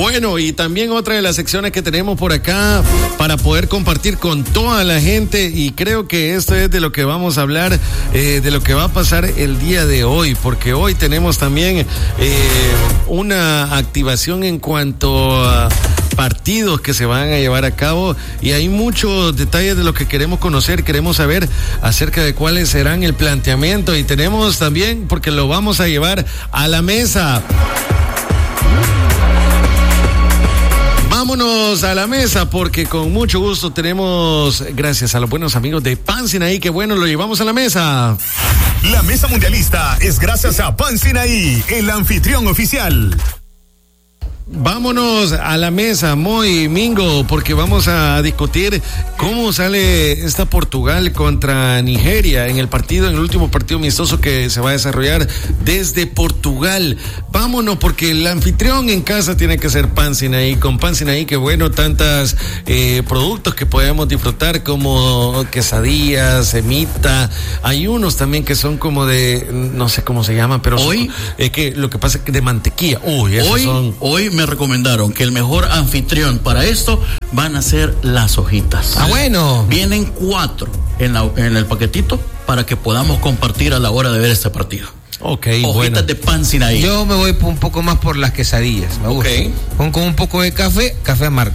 Bueno, y también otra de las secciones que tenemos por acá para poder compartir con toda la gente, y creo que esto es de lo que vamos a hablar, de lo que va a pasar el día de hoy, porque hoy tenemos también una activación en cuanto a partidos que se van a llevar a cabo, y hay muchos detalles de lo que queremos conocer, queremos saber acerca de cuáles serán el planteamiento, y tenemos también, porque lo vamos a llevar a la mesa. Vámonos a la mesa, porque con mucho gusto tenemos, gracias a los buenos amigos de Pan Sinaí, que bueno, lo llevamos a la mesa. La mesa mundialista es gracias a Pan Sinaí, el anfitrión oficial. Vámonos a la mesa, Moy, Mingo, porque vamos a discutir cómo sale esta Portugal contra Nigeria en el último partido amistoso que se va a desarrollar desde Portugal. Vámonos, porque el anfitrión en casa tiene que ser Pan Sinaí. Con Pan Sinaí, que bueno, tantos productos que podemos disfrutar como quesadillas, semita. Hay unos también que son como de, no sé cómo se llaman, pero es que lo que pasa es que de mantequilla. Hoy me recomendaron que el mejor anfitrión para esto van a ser las hojitas. Bueno. Vienen 4 en el paquetito para que podamos compartir a la hora de ver este partido. Hojitas de Pan Sinaí. Yo me voy un poco más por las quesadillas, me gusta. Con un poco de café amargo.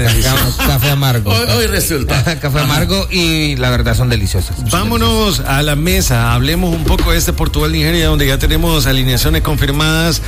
Café amargo. Hoy resulta. Café amargo, y la verdad son deliciosas. Vámonos a la mesa, hablemos un poco de este Portugal-Nigeria, donde ya tenemos alineaciones confirmadas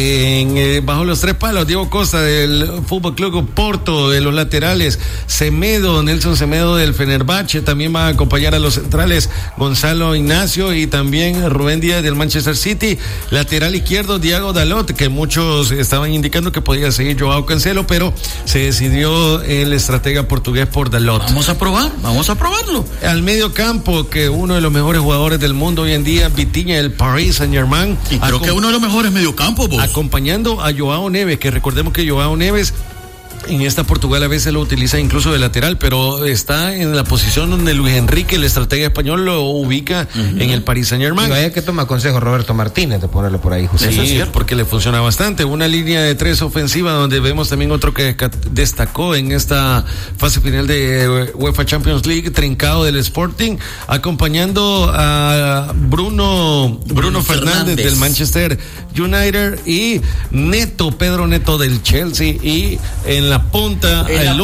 bajo los 3 palos. Diego Costa del Fútbol Club Porto, de los laterales, Nelson Semedo del Fenerbahce, también va a acompañar a los centrales Gonzalo Ignacio y también Rubén Díaz del Manchester City. Lateral izquierdo, Diego Dalot, que muchos estaban indicando que podía seguir Joao Cancelo, pero se decidió el estratega portugués por Dalot. Vamos a probarlo. Al medio campo, que uno de los mejores jugadores del mundo hoy en día, Vitinha del Paris Saint-Germain. Y creo que uno de los mejores mediocampos, vos. Acompañando a Joao Neves, que recordemos que Joao Neves en esta Portugal a veces lo utiliza incluso de lateral, pero está en la posición donde Luis Enrique, el estratega español, lo ubica en el Paris Saint-Germain. Y vaya que toma consejo Roberto Martínez de ponerlo por ahí. Sí, porque le funciona bastante. Una línea de 3 ofensiva, donde vemos también otro que destacó en esta fase final de UEFA Champions League, Trincao del Sporting, acompañando a Bruno Fernández del Manchester United, y Pedro Neto del Chelsea, y en la punta, el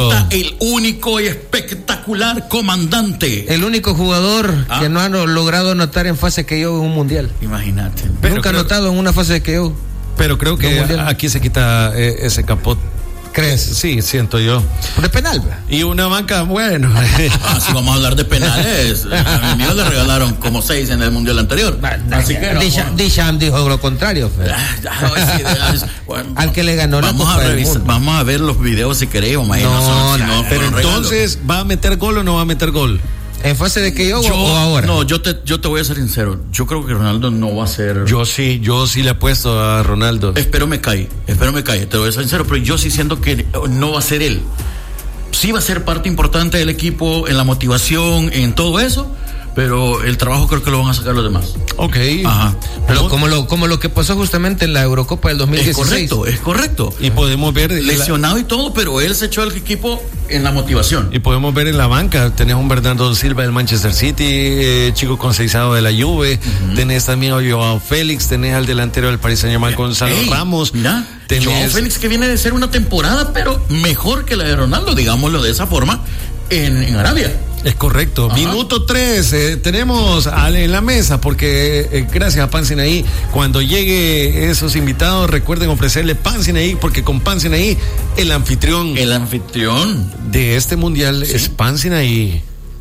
único y espectacular comandante. El único jugador que no ha logrado anotar en fase que yo en un mundial. Imagínate. Nunca ha anotado en una fase que yo. Pero creo que aquí se quita ese capot. ¿Crees? Sí, siento yo. De penal, ¿verdad? Y una banca, bueno. Si vamos a hablar de penales, a mi mío le regalaron como 6 en el mundial anterior. Así que Disham dijo lo contrario. Al que le ganó vamos a revisar, vamos a ver los videos si queremos. Pero entonces, ¿va a meter gol o no va a meter gol? ¿En fase de que yo o ahora? No, yo te voy a ser sincero. Yo creo que Ronaldo no va a ser. Yo sí le apuesto a Ronaldo. Espero me cae. Te voy a ser sincero, pero yo sí siento que no va a ser él. Sí va a ser parte importante del equipo en la motivación, en todo eso. Pero el trabajo creo que lo van a sacar los demás. Ajá. Pero como lo que pasó justamente en la Eurocopa del 2016. Es correcto. Y podemos ver lesionado y todo, pero él se echó al equipo en la motivación. Y podemos ver en la banca, tenés un Bernardo Silva del Manchester City, Chico Conceição de la Juve, tenés también a Joao Félix, tenés al delantero del Paris Saint-Germain, Gonzalo Ramos. Mira, Joao Félix, que viene de ser una temporada, pero mejor que la de Ronaldo, digámoslo de esa forma, en Arabia. Es correcto. Ajá. Minuto 3, tenemos en la mesa, porque gracias a Pan Sinaí, cuando llegue esos invitados, recuerden ofrecerle Pan Sinaí, porque con Pan Sinaí, el anfitrión de este mundial es Pan Sinaí.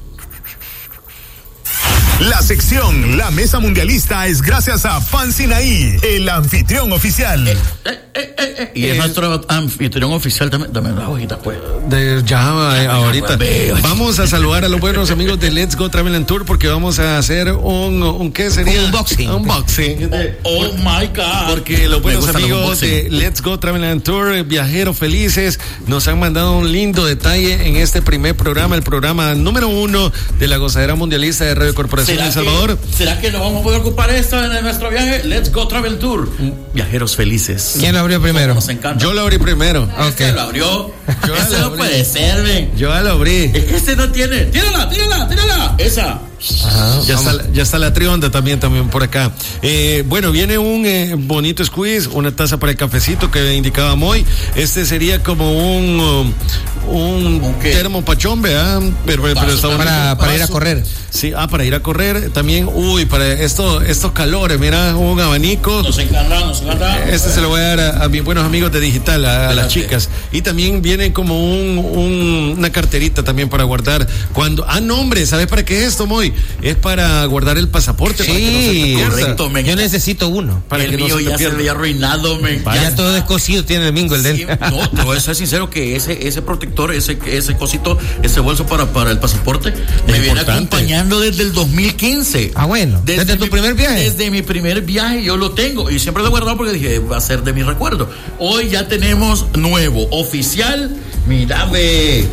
La sección La Mesa Mundialista es gracias a Pan Sinaí, el anfitrión oficial. Y es nuestro anfitrión oficial también. Dame las hojitas, pues. Ahorita. Vamos a saludar a los buenos amigos de Let's Go Travel and Tour, porque vamos a hacer un ¿qué sería? Un unboxing. Oh my God. Porque los buenos amigos de Let's Go Travel and Tour, viajeros felices, nos han mandado un lindo detalle en este primer programa, el programa número 1 de la gozadera mundialista de Radio Corporación El Salvador. ¿Será que no vamos a poder ocupar esto en nuestro viaje? Let's Go Travel Tour. Viajeros felices. ¿Quién lo abrió primero? Nos encanta. Yo lo abrí primero. Este lo abrió. Ese no abrí. puede ser, ven. Yo ya lo abrí. Este no tiene. Tírala. Esa. Ajá, ya está la trionda también por acá. Bueno, viene un bonito squeeze, una taza para el cafecito que indicaba Moy. Este sería como un termo pachón, ¿verdad? Pero está para ir a correr. Sí, para ir a correr. También, para estos calores, mira, un abanico. Nos encanta. Este se lo voy a dar a mis buenos amigos de Digital, a las chicas. Y también viene como una carterita también para guardar cuando. No, hombre, ¿sabes para qué es esto, Moy? Es para guardar el pasaporte. Sí, para que no se te pierda. Correcto, yo necesito uno. Para el que mío ya se había arruinado, Ya todo descosido tiene el mingo el de él. No, te voy a ser sincero que ese protector, ese cosito, ese bolso para el pasaporte, me viene acompañando desde el 2015. Bueno, desde tu primer viaje. Desde mi primer viaje yo lo tengo y siempre lo he guardado porque dije, va a ser de mi recuerdo. Hoy ya tenemos nuevo, oficial, mira, ve.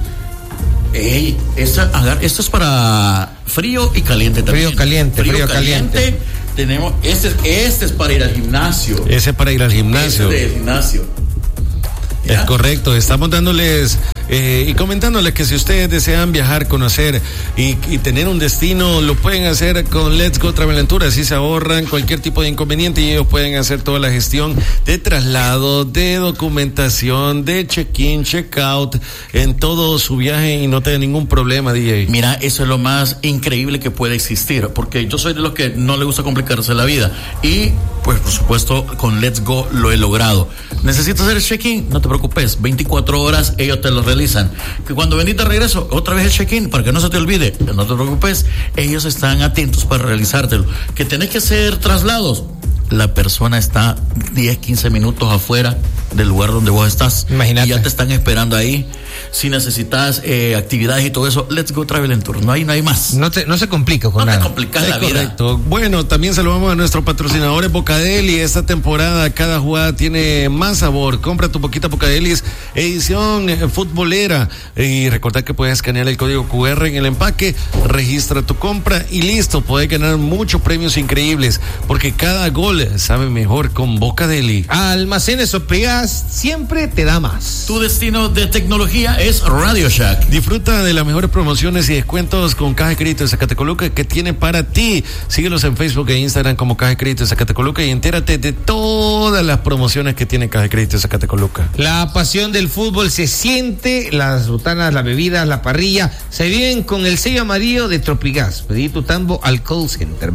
Esto es para frío y caliente también. Frío caliente. Tenemos, este es para ir al gimnasio. Ese es para ir al gimnasio. Este es del gimnasio. Es correcto, estamos dándoles y comentándoles que si ustedes desean viajar, conocer y tener un destino, lo pueden hacer con Let's Go Travel and Tour. Así se ahorran cualquier tipo de inconveniente y ellos pueden hacer toda la gestión de traslado, de documentación, de check-in, check-out en todo su viaje y no tener ningún problema, DJ. Mira, eso es lo más increíble que puede existir, porque yo soy de los que no le gusta complicarse la vida y pues por supuesto con Let's Go lo he logrado. ¿Necesitas hacer el check-in? No te preocupes, 24 horas ellos te lo realizan. Que cuando venís de regreso, otra vez el check-in, para que no se te olvide, no te preocupes, ellos están atentos para realizártelo. Que tenés que hacer traslados, la persona está 10, 15 minutos afuera del lugar donde vos estás. Imagínate. Y ya te están esperando ahí. Si necesitas actividades y todo eso, Let's Go Travel and Tour. No hay más. No se complica con nada. No te complicas la vida. Correcto. Bueno, también saludamos a nuestros patrocinadores Bocadeli. Esta temporada cada jugada tiene más sabor. Compra tu poquita Bocadelis edición futbolera. Y recordad que puedes escanear el código QR en el empaque, registra tu compra y listo. Puedes ganar muchos premios increíbles porque cada gol sabe mejor con Bocadeli. Almacenes Sopegas siempre te da más. Tu destino de tecnología es Radio Shack. Disfruta de las mejores promociones y descuentos con Caja de Crédito de Zacatecoluca que tiene para ti. Síguelos en Facebook e Instagram como Caja de Crédito de Zacatecoluca y entérate de todas las promociones que tiene Caja de Crédito de Zacatecoluca. La pasión del fútbol se siente, las botanas, las bebidas, la parrilla, se viven con el sello amarillo de Tropigas. Pedí tu tambo al call center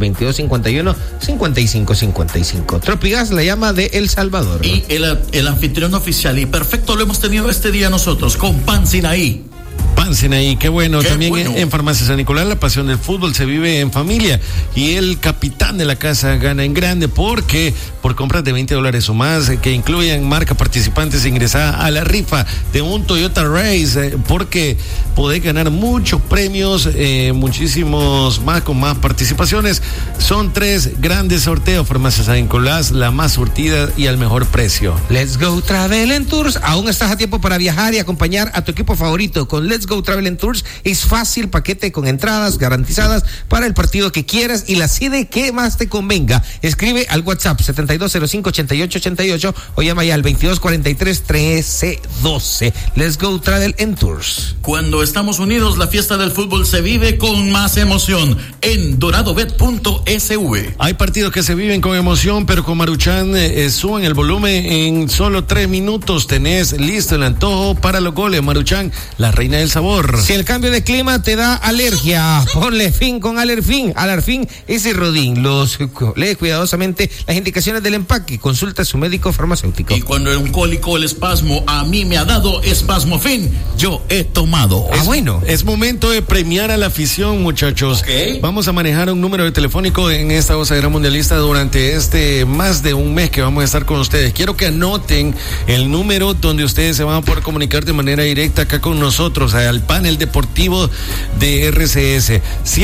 2251-5555. Tropigas, la llama de El Salvador. Y el anfitrión oficial, y perfecto, lo hemos tenido este día nosotros con Pan Sinaí. Sinaí, qué bueno. Qué También bueno. en Farmacia San Nicolás la pasión del fútbol se vive en familia y el capitán de la casa gana en grande porque por compras de $20 o más que incluyan marcas participantes ingresada a la rifa de un Toyota Race porque podés ganar muchos premios, muchísimos más con más participaciones. Son 3 grandes sorteos. Farmacia San Nicolás, la más surtida y al mejor precio. Let's Go Travel and Tours. Aún estás a tiempo para viajar y acompañar a tu equipo favorito. Con Let's Go Travel and Tours es fácil, paquete con entradas garantizadas para el partido que quieras y la sede que más te convenga. Escribe al WhatsApp 7205-8888 o llama ya al 2243-1312. Let's Go Travel and Tours. Cuando estamos unidos, la fiesta del fútbol se vive con más emoción en doradobet.sv. Hay partidos que se viven con emoción, pero con Maruchan suben el volumen en solo 3 minutos. Tenés listo el antojo para los goles. Maruchan, la reina del sabor. Si el cambio de clima te da alergia, ponle fin con Alerfin. Alerfin es Rodín. Lee cuidadosamente las indicaciones del empaque. Consulta a su médico farmacéutico. Y cuando un cólico, el espasmo, a mí me ha dado Espasmofin, yo he tomado. Bueno. Es momento de premiar a la afición, muchachos. Okay. Vamos a manejar un número de telefónico en esta gozadera mundialista durante más de un mes que vamos a estar con ustedes. Quiero que anoten el número donde ustedes se van a poder comunicar de manera directa acá con nosotros, al panel deportivo de RCS.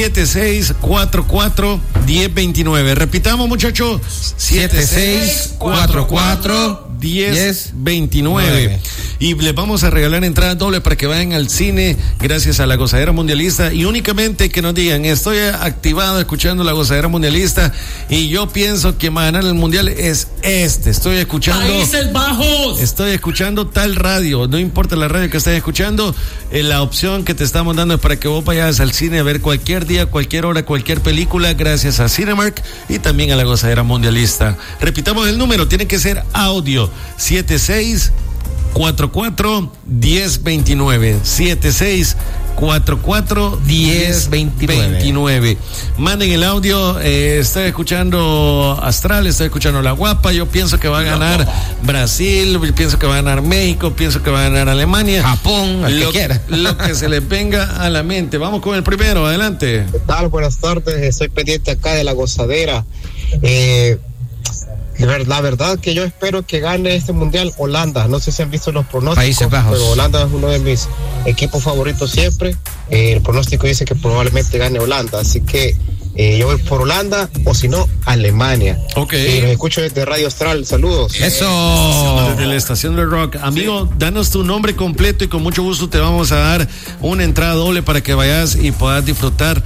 7644-1029. Repitamos, muchachos. 7644-1029. y les vamos a regalar entradas dobles para que vayan al cine gracias a la Gozadera Mundialista, y únicamente que nos digan: estoy activado escuchando la Gozadera Mundialista y yo pienso que va a ganar el mundial es estoy escuchando Países Bajos, estoy escuchando tal radio, no importa la radio que estés escuchando, la opción que te estamos dando es para que vos vayas al cine a ver cualquier día, cualquier hora, cualquier película, gracias a Cinemark y también a la Gozadera Mundialista. Repitamos el número, tiene que ser audio: 7644-1029 7644-1029. Manden el audio. Estoy escuchando Astral, estoy escuchando La Guapa. Yo pienso que va a ganar Brasil, pienso que va a ganar México, pienso que va a ganar Alemania, Japón, lo que se les venga a la mente. Vamos con el primero, adelante. ¿Qué tal? Buenas tardes, estoy pendiente acá de la Gozadera. La verdad que yo espero que gane este mundial Holanda. No sé si han visto los pronósticos, Países Bajos, pero Holanda es uno de mis equipos favoritos siempre. El pronóstico dice que probablemente gane Holanda, así que yo voy por Holanda, o si no, Alemania. Ok. Los escucho desde Radio Astral. Saludos. Eso. Desde la estación del rock. Amigo, danos tu nombre completo y con mucho gusto te vamos a dar una entrada doble para que vayas y puedas disfrutar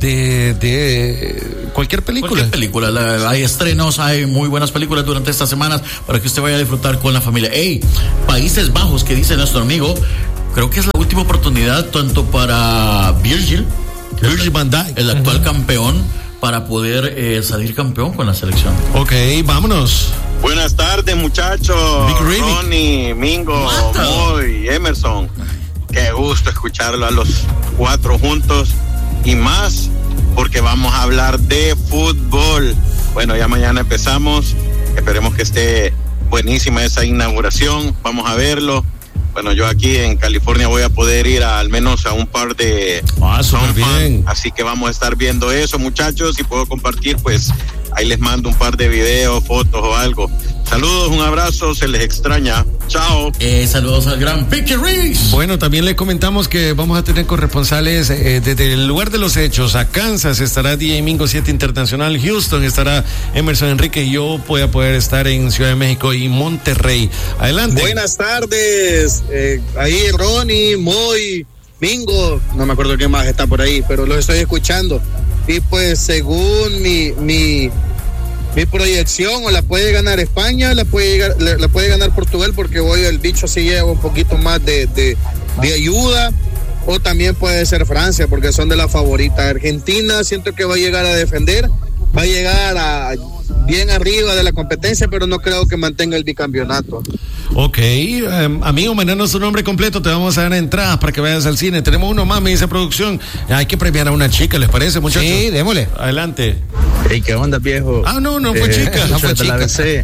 de cualquier película. Hay estrenos, hay muy buenas películas durante estas semanas para que usted vaya a disfrutar con la familia. Países Bajos, que dice nuestro amigo, creo que es la última oportunidad tanto para Virgil van Dijk, el actual campeón, para poder salir campeón con la selección. Ok, vámonos. Buenas tardes, muchachos. Ronnie, Mingo, Moy, Emerson. Qué gusto escucharlo a los cuatro juntos, y más porque vamos a hablar de fútbol. Bueno, ya mañana empezamos. Esperemos que esté buenísima esa inauguración. Vamos a verlo. Bueno, yo aquí en California voy a poder ir al menos a un par de súper bien. Así que vamos a estar viendo eso, muchachos. Si puedo compartir, pues ahí les mando un par de videos, fotos o algo. Saludos, un abrazo, se les extraña. Chao. Saludos al gran Pique Reese. Bueno, también le comentamos que vamos a tener corresponsales desde el lugar de los hechos. A Kansas estará DJ Mingo 7 Internacional, Houston estará Emerson Enrique, y yo voy a poder estar en Ciudad de México y Monterrey. Adelante. Buenas tardes, ahí Ronnie, Moy, Mingo, no me acuerdo quién más está por ahí, pero los estoy escuchando. Y pues según mi proyección, o la puede ganar España, la puede ganar Portugal, porque hoy el bicho sí lleva un poquito más de ayuda, o también puede ser Francia, porque son de la favorita. Argentina siento que va a llegar a defender, va a llegar bien arriba de la competencia, pero no creo que mantenga el bicampeonato. Ok, amigo, mandanos tu nombre completo, te vamos a dar entradas para que vayas al cine. Tenemos uno más, me dice producción. Hay que premiar a una chica, ¿les parece, muchachos? Sí, démosle. Adelante. Hey, ¿qué onda, viejo? No fue chica. No fue chica. La ABC.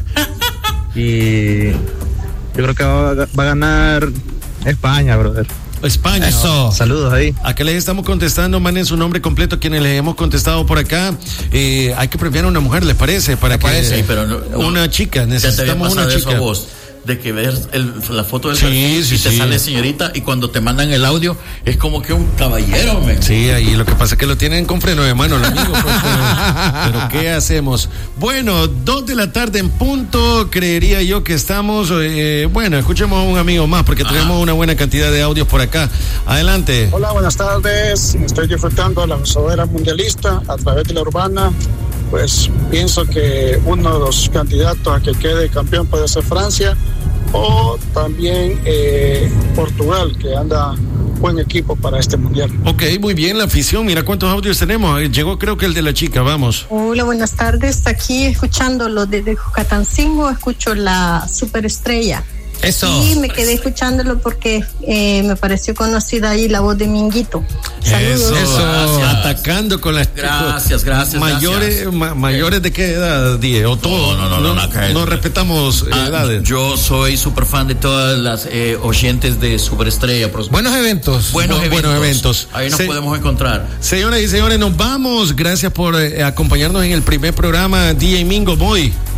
Y yo creo que va a ganar España, brother. España. Eso. Saludos ahí. Acá les estamos contestando, manden su nombre completo quienes les hemos contestado por acá. Hay que premiar a una mujer, ¿les parece? Sí, pero no, una chica, necesitamos una chica. De que ves la foto del perfil y te sale señorita, y cuando te mandan el audio es como que un caballero, man. Sí, ahí lo que pasa es que lo tienen con freno de mano el amigo, pues, pero ¿qué hacemos? Bueno, 2:00 p.m. en punto, creería yo que estamos, bueno, escuchemos a un amigo más porque tenemos una buena cantidad de audios por acá. Adelante. Hola, buenas tardes, estoy disfrutando la Gozadera Mundialista a través de la Urbana. Pues pienso que uno de los candidatos a que quede campeón puede ser Francia, o también Portugal, que anda buen equipo para este mundial. Ok, muy bien, la afición, mira cuántos audios tenemos. Llegó creo que el de la chica, vamos. Hola, buenas tardes, aquí escuchándolo desde Jucatancingo, escucho la Superestrella. Eso. Y me quedé escuchándolo porque me pareció conocida ahí la voz de Minguito. Saludos. Eso. Atacando con las Gracias. Mayores de qué edad, Die? O todo. No respetamos edades. Yo soy súper fan de todas las oyentes de Superestrella. Buenos eventos. Buenos eventos. Ahí nos podemos encontrar. Señoras y señores, nos vamos. Gracias por acompañarnos en el primer programa. DJ Mingo, Moy.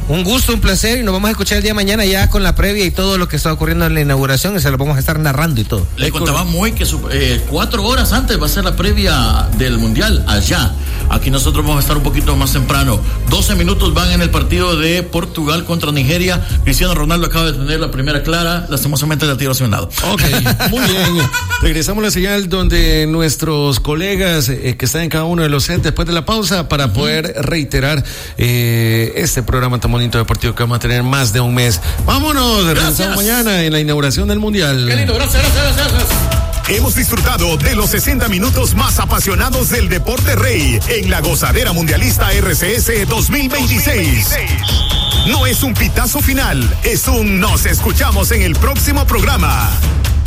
Un gusto, un placer, y nos vamos a escuchar el día de mañana ya con la previa y todo lo que está ocurriendo en la inauguración, y se lo vamos a estar narrando y todo. Le contaba muy que 4 horas antes va a ser la previa del Mundial allá. Aquí nosotros vamos a estar un poquito más temprano. 12 minutos van en el partido de Portugal contra Nigeria. Cristiano Ronaldo acaba de tener la primera clara, lastimosamente la tiró hacia un lado. Ok, muy bien. Regresamos a la señal donde nuestros colegas que están en cada uno de los sets después de la pausa para poder reiterar este programa tan bonito deportivo que vamos a tener más de un mes. Vámonos, regresamos mañana en la inauguración del Mundial. Qué lindo, gracias. Hemos disfrutado de los 60 minutos más apasionados del deporte rey en la gozadera mundialista RCS 2026. No es un pitazo final, es un nos escuchamos en el próximo programa.